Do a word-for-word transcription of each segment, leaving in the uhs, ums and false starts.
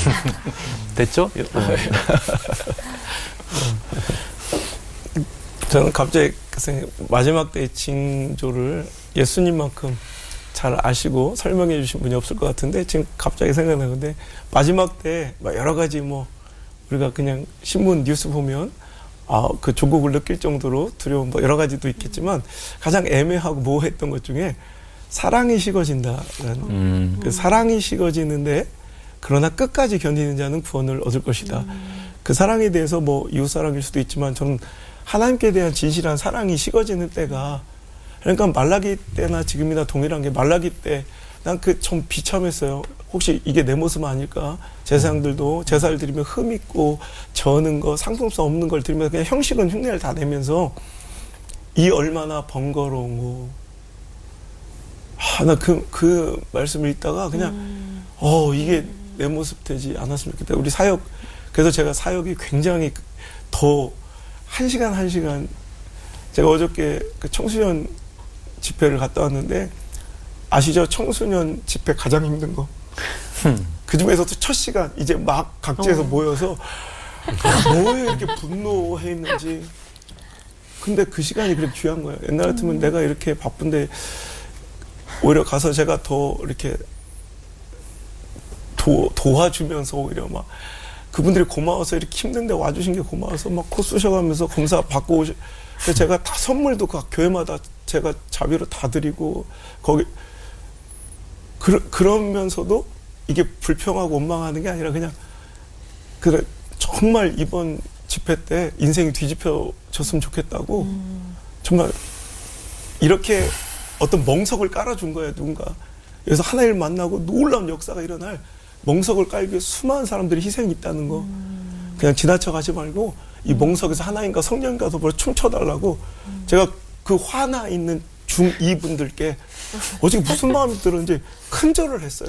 됐죠? 저는 갑자기 마지막 때의 징조를 예수님만큼 잘 아시고 설명해 주신 분이 없을 것 같은데 지금 갑자기 생각나는데 마지막 때 여러 가지 뭐 우리가 그냥 신문 뉴스 보면 아, 그 조국을 느낄 정도로 두려운 뭐 여러 가지도 있겠지만 가장 애매하고 모호했던 것 중에 사랑이 식어진다는 음. 그 사랑이 식어지는데 그러나 끝까지 견디는 자는 구원을 얻을 것이다. 음. 그 사랑에 대해서 뭐 이웃사랑일 수도 있지만 저는 하나님께 대한 진실한 사랑이 식어지는 때가 그러니까 말라기 때나 지금이나 동일한 게 말라기 때 난 그 좀 비참했어요. 혹시 이게 내 모습 아닐까? 제사장들도 제사를 드리면 흠 있고 저는 거 상품성 없는 걸 드리면서 그냥 형식은 흉내를 다 내면서 이 얼마나 번거로운 거. 아, 나 그, 그 말씀을 읽다가 그냥 음. 어 이게 내 모습 되지 않았으면 좋겠다. 우리 사역 그래서 제가 사역이 굉장히 더 한 시간 한 시간 제가 어저께 그 청소년 집회를 갔다 왔는데 아시죠? 청소년 집회 가장 힘든 거. 그 중에서도 첫 시간 이제 막 각지에서 어. 모여서 뭐에 이렇게 분노해 있는지. 근데 그 시간이 그렇게 귀한 거예요. 옛날 같으면 음. 내가 이렇게 바쁜데 오히려 가서 제가 더 이렇게 도, 도와주면서 오히려 막 그분들이 고마워서 이렇게 힘든데 와주신 게 고마워서 막 코 쑤셔가면서 검사 받고 오시. 그래서 제가 다 선물도 각 교회마다 제가 자비로 다 드리고 거기 그, 그러면서도 이게 불평하고 원망하는 게 아니라 그냥 그래 정말 이번 집회 때 인생이 뒤집혀졌으면 좋겠다고 음. 정말 이렇게 어떤 멍석을 깔아준 거예요 누군가. 그래서 하나님을 만나고 놀라운 역사가 일어날 멍석을 깔기 위해 수많은 사람들이 희생이 있다는 거 음. 그냥 지나쳐가지 말고 이 멍석에서 하나님과 성령과 더불어 춤춰달라고 음. 제가 그 화나 있는 중이 분들께 어제 무슨 마음이 들었는지 큰절을 했어요.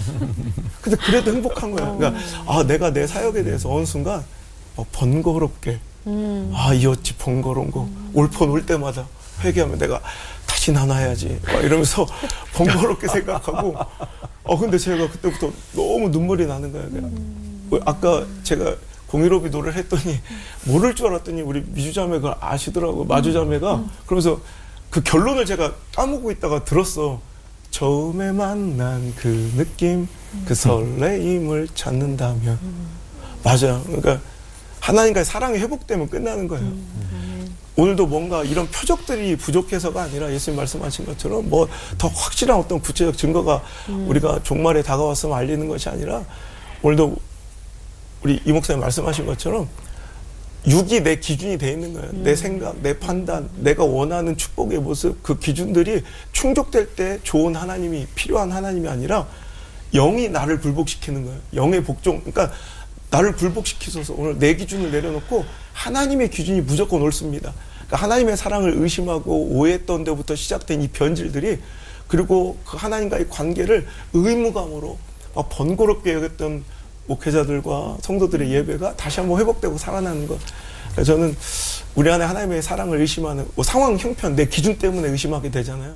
근데 그래도 행복한 거야. 그러니까 아 내가 내 사역에 대해서 어느 순간 어, 번거롭게 음. 아 이 어찌 번거로운 거 음. 올폰 올 때마다 회개하면 내가 다시 나눠야지 막 이러면서 번거롭게 생각하고 어 근데 제가 그때부터 너무 눈물이 나는 거예요. 음. 아까 제가 공일오비 노래를 했더니 모를 줄 알았더니 우리 미주자매 그걸 아시더라고. 마주자매가 음. 그러면서 그 결론을 제가 까먹고 있다가 들었어. 처음에 만난 그 느낌, 음. 그 설레임을 찾는다면 음. 맞아요. 그러니까 하나님과의 사랑이 회복되면 끝나는 거예요. 음. 오늘도 뭔가 이런 표적들이 부족해서가 아니라 예수님 말씀하신 것처럼 뭐 더 확실한 어떤 구체적 증거가 음. 우리가 종말에 다가왔으면 알리는 것이 아니라 오늘도 우리 이 목사님 말씀하신 것처럼 육이 내 기준이 돼 있는 거예요. 음. 내 생각, 내 판단, 내가 원하는 축복의 모습, 그 기준들이 충족될 때 좋은 하나님이 필요한 하나님이 아니라 영이 나를 불복시키는 거예요. 영의 복종. 그러니까 나를 불복시키셔서 오늘 내 기준을 내려놓고 하나님의 기준이 무조건 옳습니다. 그러니까 하나님의 사랑을 의심하고 오해했던 데부터 시작된 이 변질들이 그리고 그 하나님과의 관계를 의무감으로 막 번거롭게 여겼던 목회자들과 성도들의 예배가 다시 한번 회복되고 살아나는 것. 그래서 저는 우리 안에 하나님의 사랑을 의심하는 뭐 상황 형편, 내 기준 때문에 의심하게 되잖아요.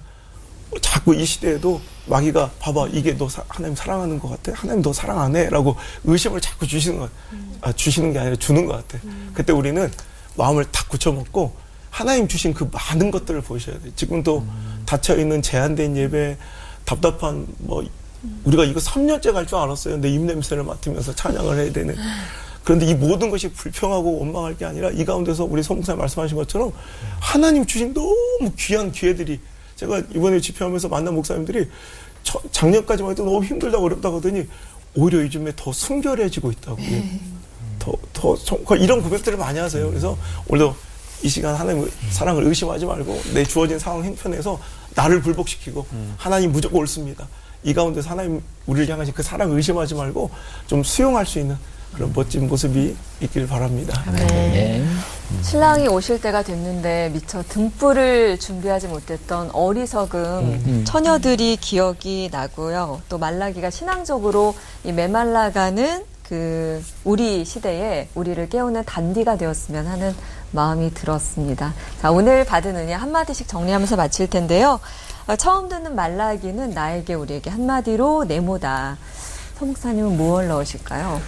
자꾸 이 시대에도 마귀가 봐봐 이게 너 사, 하나님 사랑하는 것 같아? 하나님 너 사랑 안 해? 라고 의심을 자꾸 주시는 것 음. 아, 주시는 게 아니라 주는 것 같아. 음. 그때 우리는 마음을 탁 굳혀먹고 하나님 주신 그 많은 것들을 보셔야 돼. 지금도 음. 닫혀있는 제한된 예배, 답답한 뭐 우리가 이거 삼 년째 갈 줄 알았어요. 내 입냄새를 맡으면서 찬양을 해야 되는. 그런데 이 모든 것이 불평하고 원망할 게 아니라 이 가운데서 우리 성목사님 말씀하신 것처럼 하나님 주신 너무 귀한 기회들이 제가 이번에 집회하면서 만난 목사님들이 저, 작년까지만 해도 너무 힘들다고 어렵다고 하더니 오히려 요즘에 더 순결해지고 있다고. 네. 더, 더, 더 이런 고백들을 많이 하세요. 그래서 오늘도 이 시간 하나님의 사랑을 의심하지 말고 내 주어진 상황 형편에서 나를 불복시키고 음. 하나님 무조건 옳습니다. 이 가운데서 하나님 우리를 향하신 그 사랑을 의심하지 말고 좀 수용할 수 있는 그런 멋진 모습이 있길 바랍니다. 네. 네. 신랑이 오실 때가 됐는데 미처 등불을 준비하지 못했던 어리석은 음. 처녀들이 기억이 나고요. 또 말라기가 신앙적으로 이 메말라가는 그 우리 시대에 우리를 깨우는 단디가 되었으면 하는 마음이 들었습니다. 자, 오늘 받은 은혜 한마디씩 정리하면서 마칠 텐데요. 처음 듣는 말라기는 나에게 우리에게 한마디로 네모다. 서 목사님은 무엇을 넣으실까요?